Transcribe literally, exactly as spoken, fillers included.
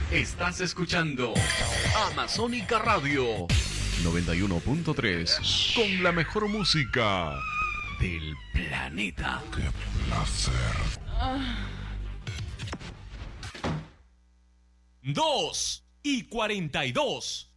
Estás escuchando Amazónica Radio noventa y uno punto tres con la mejor música del planeta. ¡Qué placer! dos y cuarenta y dos.